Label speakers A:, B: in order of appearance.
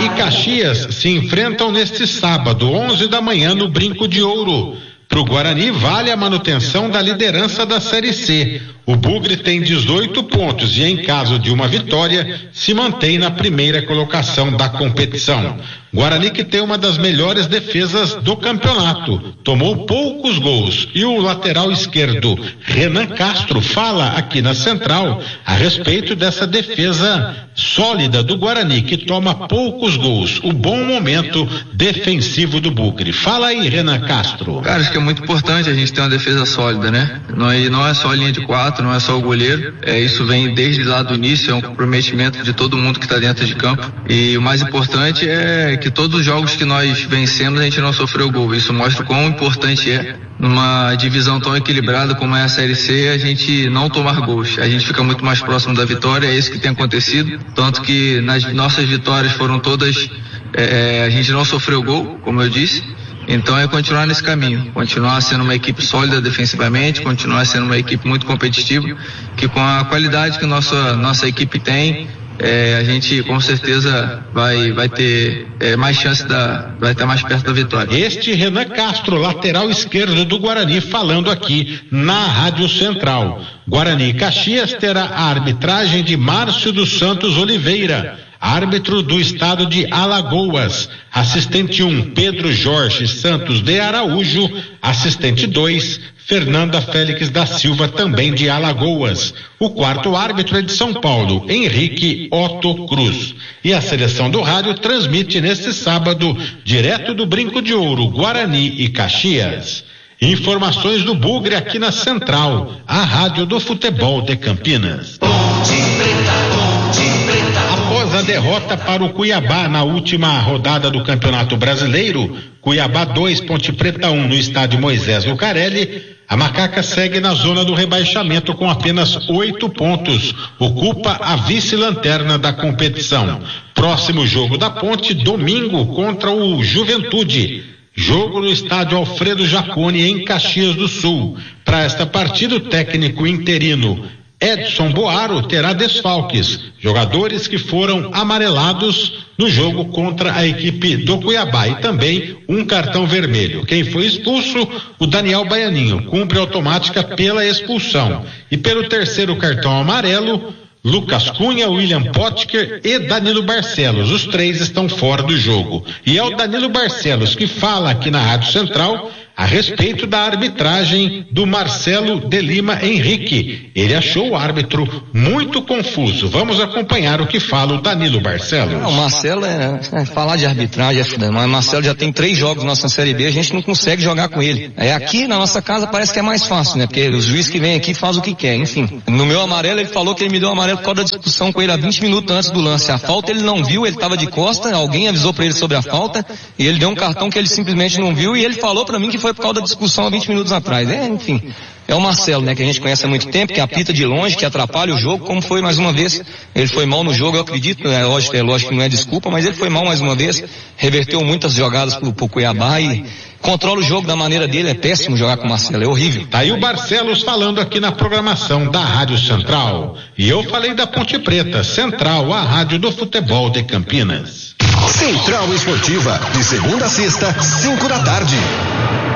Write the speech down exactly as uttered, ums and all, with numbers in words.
A: e Caxias se enfrentam neste sábado, onze da manhã, no Brinco de Ouro. Para o Guarani vale a manutenção da liderança da Série C. O Bugre tem dezoito pontos e, em caso de uma vitória, se mantém na primeira colocação da competição. Guarani, que tem uma das melhores defesas do campeonato, tomou poucos gols, e o lateral esquerdo Renan Castro fala aqui na Central a respeito dessa defesa sólida do Guarani, que toma poucos gols, o bom momento defensivo do Bugre. Fala aí, Renan Castro.
B: Cara, acho que é muito importante a gente ter uma defesa sólida, né? Não é, não é só a linha de quatro, não é só o goleiro, é, isso vem desde lá do início, é um comprometimento de todo mundo que está dentro de campo, e o mais importante é que todos os jogos que nós vencemos a gente não sofreu gol. Isso mostra o quão importante é, numa divisão tão equilibrada como é a Série C, a gente não tomar gols. A gente fica muito mais próximo da vitória, é isso que tem acontecido, tanto que nas nossas vitórias foram todas, é, a gente não sofreu gol, como eu disse. Então é continuar nesse caminho, continuar sendo uma equipe sólida defensivamente, continuar sendo uma equipe muito competitiva, que com a qualidade que nossa, nossa equipe tem, é, a gente com certeza vai, vai ter é, mais chance, da, vai estar mais perto da vitória.
A: Este Renan Castro, lateral esquerdo do Guarani, falando aqui na Rádio Central. Guarani Caxias terá a arbitragem de Márcio dos Santos Oliveira, árbitro do estado de Alagoas. Assistente um, Pedro Jorge Santos de Araújo. Assistente dois, Fernanda Félix da Silva, também de Alagoas. O quarto árbitro é de São Paulo, Henrique Otto Cruz. E a seleção do rádio transmite neste sábado, direto do Brinco de Ouro, Guarani e Caxias. Informações do Bugre aqui na Central, a rádio do futebol de Campinas. Após a derrota para o Cuiabá na última rodada do Campeonato Brasileiro, Cuiabá dois, Ponte Preta um, no estádio Moisés Lucarelli, a Macaca segue na zona do rebaixamento com apenas oito pontos, ocupa a vice-lanterna da competição. Próximo jogo da Ponte, domingo, contra o Juventude. Jogo no estádio Alfredo Jaconi, em Caxias do Sul. Para esta partida, o técnico interino Edson Boaro terá desfalques, jogadores que foram amarelados no jogo contra a equipe do Cuiabá, e também um cartão vermelho. Quem foi expulso? O Daniel Baianinho, cumpre automática pela expulsão. E pelo terceiro cartão amarelo, Lucas Cunha, William Potker e Danilo Barcelos. Os três estão fora do jogo. E é o Danilo Barcelos que fala aqui na Rádio Central a respeito da arbitragem do Marcelo de Lima Henrique. Ele achou o árbitro muito confuso. Vamos acompanhar o que fala o Danilo Barcelos.
C: Não, o Marcelo, é, é, falar de arbitragem é fudendo, mas o Marcelo já tem três jogos na nossa Série B, a gente não consegue jogar com ele. É, aqui na nossa casa parece que é mais fácil, né? Porque os juízes que vêm aqui fazem o que quer, enfim. No meu amarelo, ele falou que ele me deu amarelo por causa da discussão com ele há vinte minutos antes do lance. A falta ele não viu, ele estava de costa, alguém avisou para ele sobre a falta, e ele deu um cartão que ele simplesmente não viu, e ele falou para mim que foi por causa da discussão há vinte minutos atrás. É, enfim, é o Marcelo, né, que a gente conhece há muito tempo, que apita de longe, que atrapalha o jogo, como foi mais uma vez. Ele foi mal no jogo, eu acredito, é lógico, é lógico que não é desculpa, mas ele foi mal mais uma vez, reverteu muitas jogadas pro, pro Cuiabá e controla o jogo da maneira dele. É péssimo jogar com o Marcelo, é horrível.
A: Tá aí o Barcelos falando aqui na programação da Rádio Central. E eu falei da Ponte Preta, Central, a rádio do futebol de Campinas.
D: Central Esportiva, de segunda a sexta, cinco da tarde.